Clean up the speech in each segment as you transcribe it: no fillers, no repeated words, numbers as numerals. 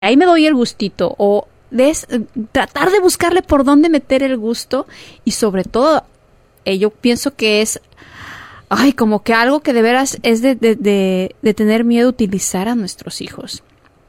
ahí me doy el gustito, o tratar de buscarle por dónde meter el gusto, y sobre todo, yo pienso que es, como que algo que de veras es de tener miedo a utilizar a nuestros hijos,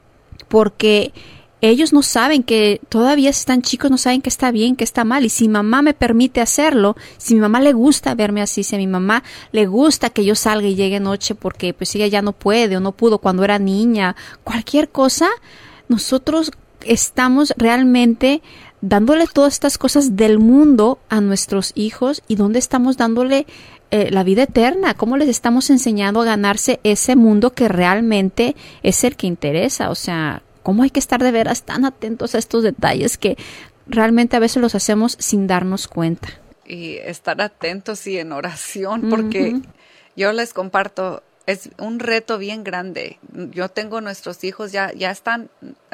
porque ellos no saben que todavía están chicos, no saben qué está bien, qué está mal. Y si mamá me permite hacerlo, si mi mamá le gusta verme así, si a mi mamá le gusta que yo salga y llegue noche porque pues ella ya no puede o no pudo cuando era niña, cualquier cosa, nosotros estamos realmente dándole todas estas cosas del mundo a nuestros hijos, y dónde estamos dándole la vida eterna, cómo les estamos enseñando a ganarse ese mundo que realmente es el que interesa. O sea, cómo hay que estar de veras tan atentos a estos detalles que realmente a veces los hacemos sin darnos cuenta. Y estar atentos y en oración, porque yo les comparto, es un reto bien grande. Yo tengo nuestros hijos, ya están,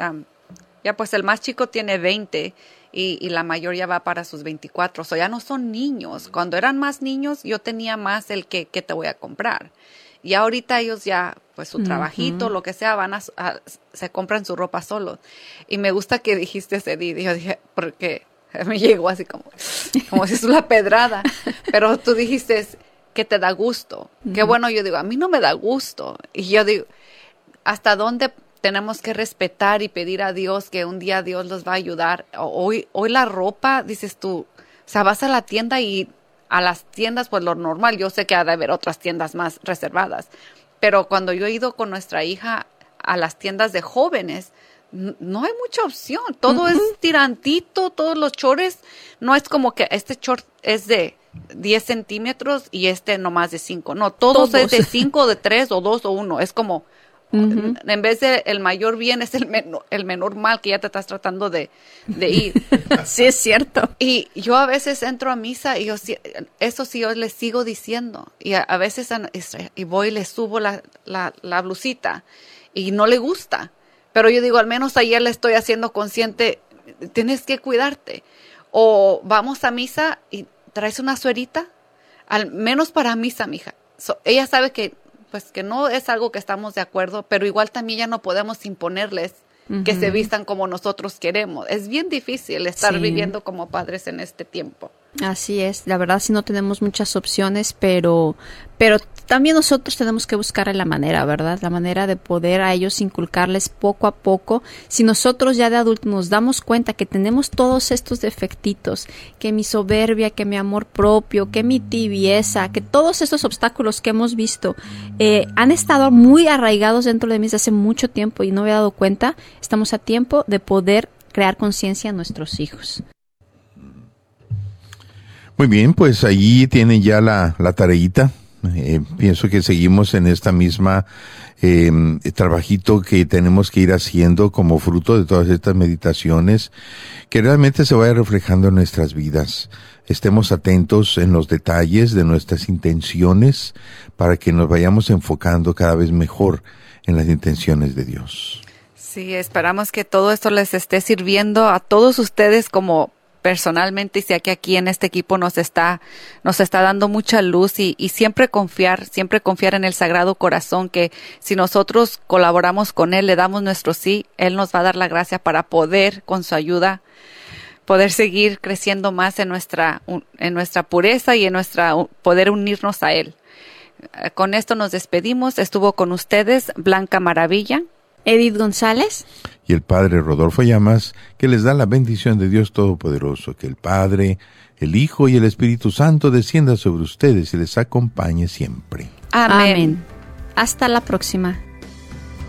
ya pues el más chico tiene 20 y la mayor ya va para sus 24. O sea, ya no son niños. Cuando eran más niños, yo tenía más el que te voy a comprar. Y ahorita ellos ya, pues su trabajito, lo que sea, van se compran su ropa solos. Y me gusta que dijiste ese día. Yo dije, porque me llegó así como si es una pedrada. Pero tú dijiste que te da gusto. Qué bueno, yo digo, a mí no me da gusto. Y yo digo, ¿hasta dónde tenemos que respetar y pedir a Dios que un día Dios los va a ayudar? Hoy la ropa, dices tú, o sea, vas a la tienda y a las tiendas, pues lo normal, yo sé que ha de haber otras tiendas más reservadas, pero cuando yo he ido con nuestra hija a las tiendas de jóvenes, no hay mucha opción, todo es tirantito, todos los chores, no es como que este short es de 10 centímetros y este no más de 5, no, todos es de 5, de 3 o 2 o 1, es como, en vez de el mayor bien es el menor mal que ya te estás tratando de ir. Sí, es cierto. Y yo a veces entro a misa y eso sí yo les sigo diciendo. Y a veces y voy y les subo la blusita y no le gusta. Pero yo digo, al menos ayer le estoy haciendo consciente, tienes que cuidarte. O vamos a misa y traes una suerita, al menos para misa, mija. Ella sabe que pues que no es algo que estamos de acuerdo, pero igual también ya no podemos imponerles que se vistan como nosotros queremos. Es bien difícil estar viviendo como padres en este tiempo. Así es, la verdad sí no tenemos muchas opciones, pero también nosotros tenemos que buscar la manera, ¿verdad? La manera de poder a ellos inculcarles poco a poco. Si nosotros ya de adultos nos damos cuenta que tenemos todos estos defectitos, que mi soberbia, que mi amor propio, que mi tibieza, que todos estos obstáculos que hemos visto han estado muy arraigados dentro de mí desde hace mucho tiempo y no me he dado cuenta, estamos a tiempo de poder crear conciencia en nuestros hijos. Muy bien, pues allí tienen ya la tareita. Pienso que seguimos en esta misma trabajito que tenemos que ir haciendo como fruto de todas estas meditaciones, que realmente se vaya reflejando en nuestras vidas. Estemos atentos en los detalles de nuestras intenciones para que nos vayamos enfocando cada vez mejor en las intenciones de Dios. Sí, esperamos que todo esto les esté sirviendo a todos ustedes como personalmente, y sé que aquí en este equipo nos está dando mucha luz y siempre confiar en el Sagrado Corazón, que si nosotros colaboramos con Él, le damos nuestro sí, Él nos va a dar la gracia para poder, con su ayuda, poder seguir creciendo más en nuestra pureza y en poder unirnos a Él. Con esto nos despedimos. Estuvo con ustedes Blanca Maravilla, Edith González y el Padre Rodolfo Llamas, que les da la bendición de Dios Todopoderoso, que el Padre, el Hijo y el Espíritu Santo descienda sobre ustedes y les acompañe siempre. Amén. Amén. Hasta la próxima.